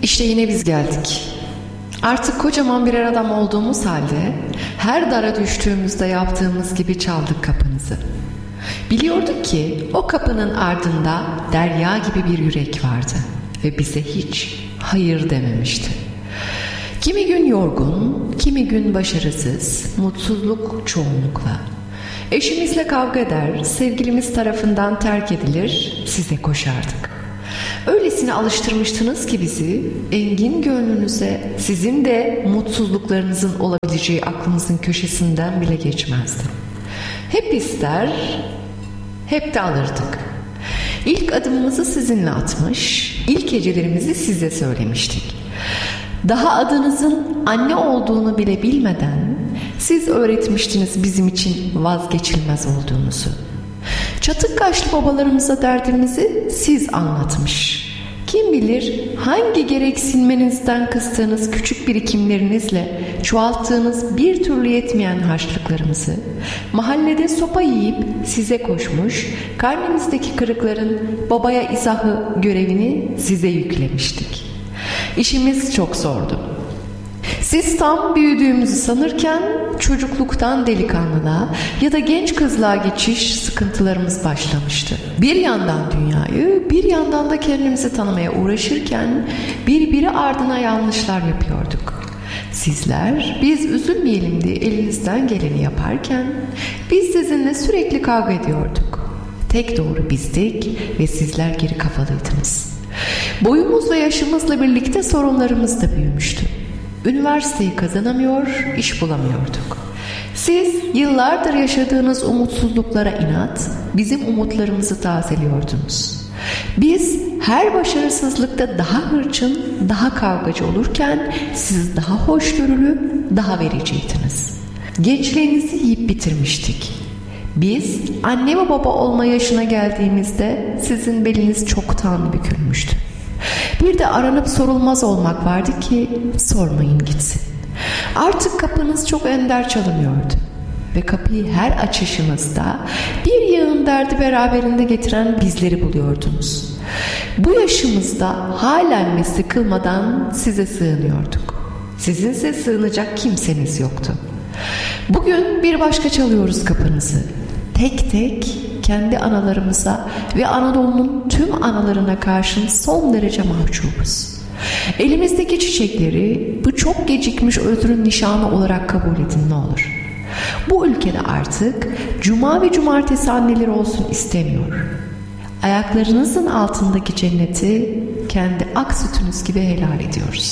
İşte yine biz geldik. Artık kocaman birer adam olduğumuz halde her dara düştüğümüzde yaptığımız gibi çaldık kapınızı. Biliyorduk ki o kapının ardında derya gibi bir yürek vardı ve bize hiç hayır dememişti. Kimi gün yorgun, kimi gün başarısız, mutsuzluk çoğunlukla. Eşimizle kavga eder, sevgilimiz tarafından terk edilir, size koşardık. Öylesine alıştırmıştınız ki bizi, engin gönlünüze sizin de mutsuzluklarınızın olabileceği aklınızın köşesinden bile geçmezdi. Hep ister, hep de alırdık. İlk adımımızı sizinle atmış, ilk hecelerimizi size söylemiştik. Daha adınızın anne olduğunu bile bilmeden siz öğretmiştiniz bizim için vazgeçilmez olduğunuzu. Çatık kaşlı babalarımıza derdimizi siz anlatmış. Kim bilir hangi gereksinmenizden kıstığınız küçük birikimlerinizle çoğalttığınız bir türlü yetmeyen harçlıklarımızı mahallede sopa yiyip size koşmuş, karnınızdaki kırıkların babaya izahı görevini size yüklemiştik. İşimiz çok zordu. Siz tam büyüdüğümüzü sanırken çocukluktan delikanlılığa ya da genç kızlığa geçiş sıkıntılarımız başlamıştı. Bir yandan dünyayı, bir yandan da kendimizi tanımaya uğraşırken birbiri ardına yanlışlar yapıyorduk. Sizler biz üzülmeyelim diye elinizden geleni yaparken biz sizinle sürekli kavga ediyorduk. Tek doğru bizdik ve sizler geri kafalıydınız. Boyumuz ve yaşımızla birlikte sorunlarımız da büyümüştü. Üniversiteyi kazanamıyor, iş bulamıyorduk. Siz yıllardır yaşadığınız umutsuzluklara inat, bizim umutlarımızı tazeliyordunuz. Biz her başarısızlıkta daha hırçın, daha kavgacı olurken siz daha hoşgörülü, daha vericiydiniz. Gençliğinizi yiyip bitirmiştik. Biz anne ve baba olma yaşına geldiğimizde sizin beliniz çoktan bükülmüştü. Bir de aranıp sorulmaz olmak vardı ki sormayın gitsin. Artık kapınız çok ender çalınıyordu ve kapıyı her açışınızda bir yığın derdi beraberinde getiren bizleri buluyordunuz. Bu yaşımızda halen ve sıkılmadan size sığınıyorduk. Sizinse sığınacak kimseniz yoktu. Bugün bir başka çalıyoruz kapınızı. Tek tek kendi analarımıza ve Anadolu'nun tüm analarına karşın son derece mahcubuz. Elimizdeki çiçekleri bu çok gecikmiş özrün nişanı olarak kabul edin ne olur. Bu ülkede artık cuma ve cumartesi anneleri olsun istemiyor. Ayaklarınızın altındaki cenneti kendi ak sütünüz gibi helal ediyoruz.